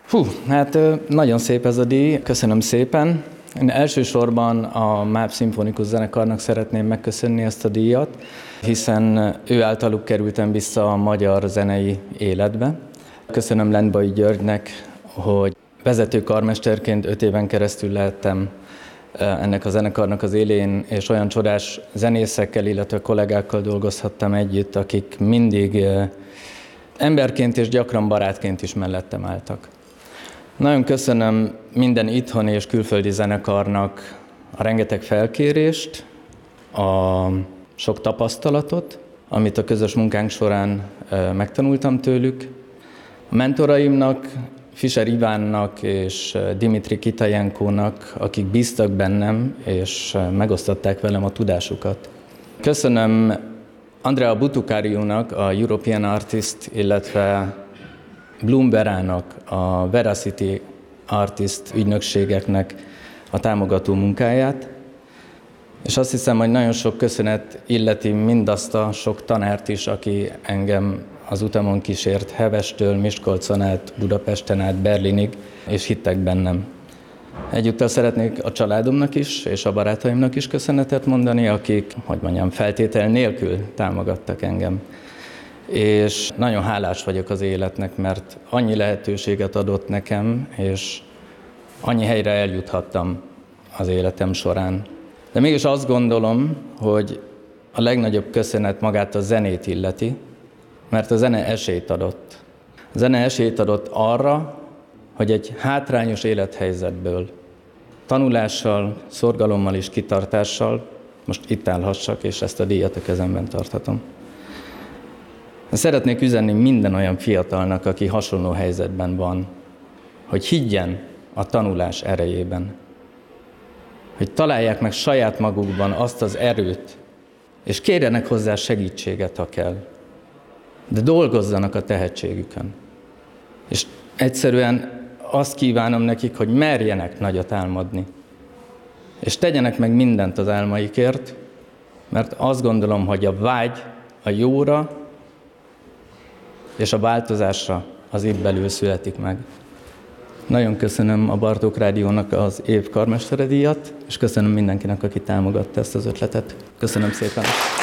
Hát nagyon szép ez a díj, köszönöm szépen. Én elsősorban a MÁV Szimfonikus Zenekarnak szeretném megköszönni ezt a díjat, hiszen ő általuk kerültem vissza a magyar zenei életbe. Köszönöm Lendvai Györgynek, hogy vezető karmesterként 5 éven keresztül lehettem ennek a zenekarnak az élén, és olyan csodás zenészekkel, illetve kollégákkal dolgozhattam együtt, akik mindig emberként és gyakran barátként is mellettem álltak. Nagyon köszönöm minden itthoni és külföldi zenekarnak a rengeteg felkérést, a sok tapasztalatot, amit a közös munkánk során megtanultam tőlük. A mentoraimnak, Fischer Ivánnak és Dimitri Kitajenkónak, akik bíztak bennem és megosztották velem a tudásukat. Köszönöm Andrea Butukáriúnak, a European Artist, illetve Blum Verának, a Veracity Artist ügynökségeknek a támogató munkáját, és azt hiszem, hogy nagyon sok köszönet illeti mindazt a sok tanárt is, aki engem az utamon kísért Hevestől, Miskolcon át, Budapesten át, Berlinig, és hittek bennem. Egyúttal szeretnék a családomnak is, és a barátaimnak is köszönetet mondani, akik, feltétel nélkül támogattak engem. És nagyon hálás vagyok az életnek, mert annyi lehetőséget adott nekem, és annyi helyre eljuthattam az életem során. De mégis azt gondolom, hogy a legnagyobb köszönet magát a zenét illeti, mert a zene esélyt adott. A zene esélyt adott arra, hogy egy hátrányos élethelyzetből, tanulással, szorgalommal és kitartással most itt állhassak, és ezt a díjat a kezemben tarthatom. Szeretnék üzenni minden olyan fiatalnak, aki hasonló helyzetben van, hogy higgyen a tanulás erejében, hogy találják meg saját magukban azt az erőt, és kérjenek hozzá segítséget, ha kell, de dolgozzanak a tehetségükön. És egyszerűen azt kívánom nekik, hogy merjenek nagyot álmodni, és tegyenek meg mindent az álmaikért, mert azt gondolom, hogy a vágy a jóra és a változásra az itt belül születik meg. Nagyon köszönöm a Bartók Rádiónak az év karmestere díjat, és köszönöm mindenkinek, aki támogatta ezt az ötletet. Köszönöm szépen!